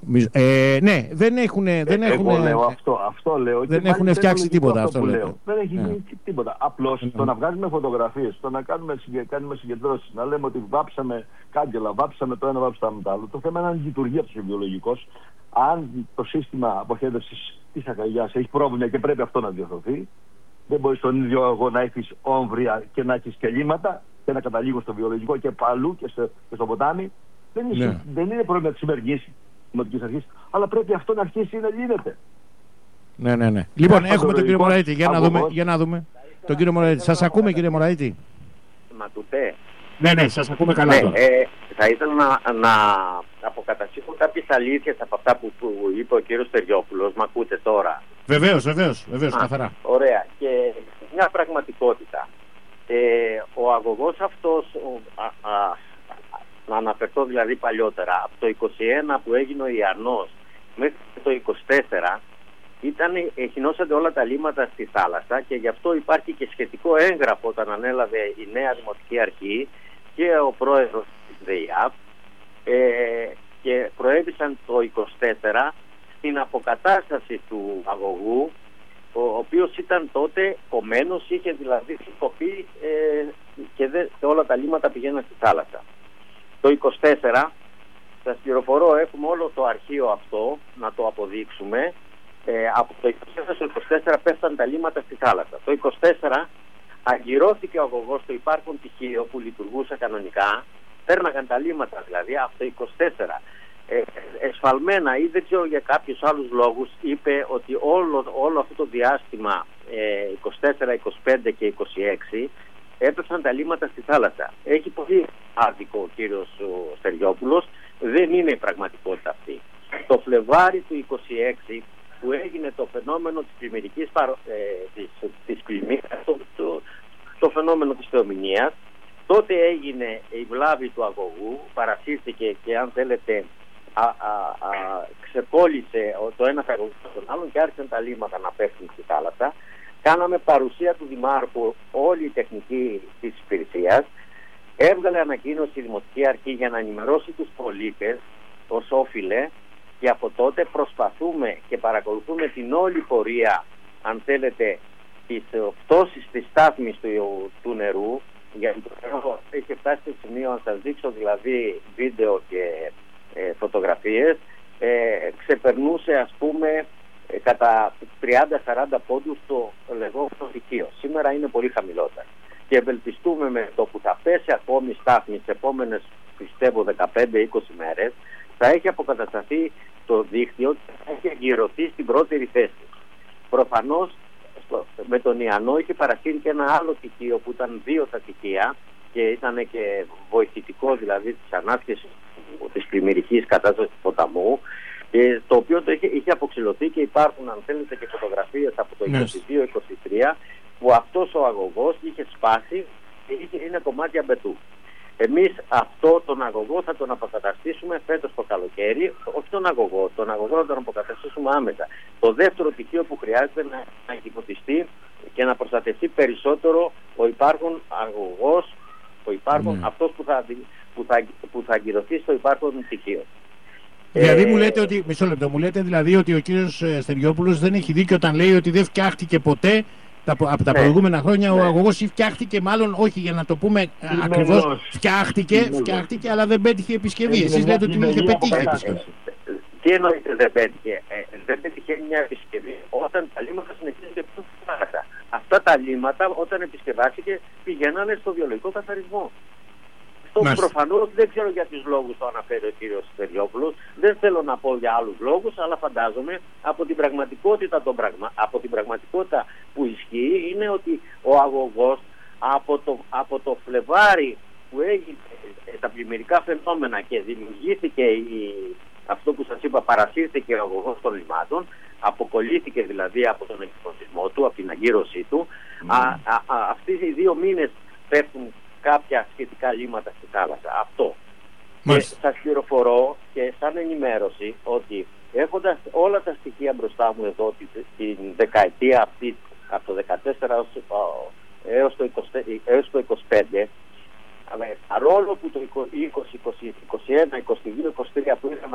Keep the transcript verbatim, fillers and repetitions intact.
Ε, ναι, δεν έχουν. Δεν ε, έχουν εγώ λέω αυτό, αυτό λέω. Δεν έχουν φτιάξει τίποτα. Αυτό, αυτό λέω. Δεν έχει γίνει yeah. τίποτα. Απλώς yeah. το να βγάζουμε φωτογραφίες, το να κάνουμε, κάνουμε συγκεντρώσεις, να λέμε ότι βάψαμε κάγκελα, βάψαμε το ένα, βάψαμε το άλλο. Το θέμα είναι αν λειτουργεί αυτός ο βιολογικός, αν το σύστημα αποχέτευσης της αγκαλιάς έχει πρόβλημα και πρέπει αυτό να διορθωθεί. Δεν μπορείς στον ίδιο αγώνα να έχεις όμβρια και να έχεις κελίματα και να καταλήγουν στο βιολογικό και παλού και στο, και στο ποτάμι. Δεν είναι, yeah. δεν είναι πρόβλημα της σημερινής δημοτικής αρχής, αλλά πρέπει αυτό να αρχίσει να γίνεται. Ναι, ναι, ναι. Λοιπόν, Άχα έχουμε τον κύριο Μωραήτη. Για να, δούμε, για να δούμε. Τον κύριο Μωραήτη. Σας ακούμε, κύριε Μωραήτη. Μα τούτε. Ναι, ναι, σας ακούμε καλά. Ναι, ε, θα ήθελα να, να αποκαταστήσω κάποιες αλήθειες από αυτά που, που είπε ο κύριος Στεριόπουλος. Μ' ακούτε τώρα? Βεβαίως, βεβαίως, βεβαίως, καθαρά. Ωραία. Και μια πραγματικότητα. Ε, ο αγωγός αυτός, ο, α, α, να αναφερθώ δηλαδή παλιότερα, από το είκοσι ένα που έγινε ο Ιαννός μέχρι το είκοσι τέσσερα, ήταν, εχεινώσατε όλα τα λίμματα στη θάλασσα και γι' αυτό υπάρχει και σχετικό έγγραφο όταν ανέλαβε η νέα Δημοτική Αρχή και ο πρόεδρος της ΔΕΙΑΠ ε, και προέβησαν το είκοσι τέσσερα στην αποκατάσταση του αγωγού, ο οποίος ήταν τότε κομμένος, είχε δηλαδή κοπεί ε, και, δε, και όλα τα λίμματα πηγαίναν στη θάλασσα. Το είκοσι τέσσερα, σας πληροφορώ, έχουμε όλο το αρχείο αυτό να το αποδείξουμε. Ε, από το είκοσι τέσσερα στο είκοσι τέσσερα πέφταν τα λίμματα στη θάλασσα. Το είκοσι τέσσερα αγκυρώθηκε ο αγωγός στο υπάρχον τυχείο που λειτουργούσε κανονικά. Πέρναγαν τα λίμματα δηλαδή από το είκοσι τέσσερα. Ε, εσφαλμένα ή δεν ξέρω για κάποιους άλλους λόγους είπε ότι όλο, όλο αυτό το διάστημα ε, είκοσι τέσσερα, είκοσι πέντε και είκοσι έξι έπεσαν τα λίμματα στη θάλασσα. Έχει πολύ άδικο ο κύριος ο Στεριόπουλος. Δεν είναι η πραγματικότητα αυτή. Το Φλεβάρι του είκοσι έξι που έγινε το φαινόμενο της πλημμυρικής παρο... ε, της, της πλημμύρας, το, το, το φαινόμενο της θεομηνίας, τότε έγινε η βλάβη του αγωγού, παρασύρθηκε και αν θέλετε α, α, α, ξεκόλλησε το ένα αγωγό στον άλλον και άρχισαν τα λίμματα να πέφτουν στη θάλασσα. Κάναμε παρουσία του Δημάρχου όλη η τεχνική της υπηρεσίας, έβγαλε ανακοίνωση η Δημοτική Αρχή για να ενημερώσει τους πολίτες ως όφιλε. Και από τότε προσπαθούμε και παρακολουθούμε την όλη πορεία, αν θέλετε, της πτώσης της στάθμης του, του νερού. Γιατί το νερό έχει φτάσει στο σημείο, να σας δείξω δηλαδή βίντεο και ε, φωτογραφίες, ε, ξεπερνούσε ας πούμε ε, κατά τριάντα σαράντα πόντους το λεγόμενο τυχείο. Σήμερα είναι πολύ χαμηλότερα. Και ευελπιστούμε με το που θα πέσει ακόμη η στάθμη τις επόμενες, πιστεύω, δεκαπέντε είκοσι μέρες, θα έχει αποκατασταθεί το δίκτυο και θα έχει αγκυρωθεί στην πρώτη θέση. Προφανώς με τον Ιαννό είχε παρασύρει και ένα άλλο τυχείο που ήταν δύο τα τυχεία και ήταν και βοηθητικό δηλαδή της ανάσχεσης της πλημμυρικής κατάστασης του ποταμού, και το οποίο το είχε, είχε αποξηλωθεί και υπάρχουν αν θέλετε και φωτογραφίες από το είκοσι δύο είκοσι τρία που αυτός ο αγωγός είχε σπάσει και είχε, είναι κομμάτια μπετού. Εμείς αυτό τον αγωγό θα τον αποκαταστήσουμε φέτος το καλοκαίρι, όχι τον αγωγό, τον αγωγό θα τον αποκαταστήσουμε άμεσα. Το δεύτερο τυχείο που χρειάζεται να, να εγκυπωτιστεί και να προστατευτεί περισσότερο ο υπάρχον αγωγός, ο υπάρχον, mm. αυτός που θα, που, θα, που θα αγκυρωθεί στο υπάρχον τυχείο. Δηλαδή ε, μου λέτε ότι, μισό λεπτό, μου λέτε δηλαδή ότι ο κύριος Στεριόπουλος δεν έχει δίκιο όταν λέει ότι δεν φτιάχτηκε ποτέ από τα ναι, προηγούμενα χρόνια ναι. Ο αγωγός φτιάχτηκε, μάλλον όχι για να το πούμε ακριβώς, φτιάχτηκε, φτιάχτηκε αλλά δεν πέτυχε επισκευή. Εσείς λέτε ότι είχε πετύχει επισκευή. Τι εννοείται δεν πέτυχε? Ε, δεν πέτυχε μια επισκευή όταν τα λίμματα συνεχίζονται πιο φάρασα. Αυτά τα λίμματα όταν επισκευάστηκε πηγαίνανε στο βιολογικό καθαρισμό. Αυτό προφανώς δεν ξέρω για τους λόγους το αναφέρει ο κύριος Στεριόπουλος. Δεν θέλω να πω για άλλους λόγους, αλλά φαντάζομαι από την πραγματικότητα, τον πραγμα... από την πραγματικότητα που ισχύει είναι ότι ο αγωγός από το, από το Φλεβάρι που έγινε τα πλημμυρικά φαινόμενα και δημιουργήθηκε η... αυτό που σας είπα, παρασύρθηκε ο αγωγός των λιμάτων, αποκολλήθηκε δηλαδή από τον εκπροσωπισμό του, από την αγκύρωσή του. Mm. Α, α, α, αυτοί οι δύο μήνες πέφτουν κάποια σχετικά λίμματα στη θάλασσα. Αυτό. Μάλιστα. Και σας πληροφορώ και σαν ενημέρωση ότι έχοντας όλα τα στοιχεία μπροστά μου εδώ την δεκαετία αυτή, από το δεκατέσσερα έως το είκοσι, έως το είκοσι πέντε, παρόλο που το είκοσι, είκοσι, είκοσι ένα,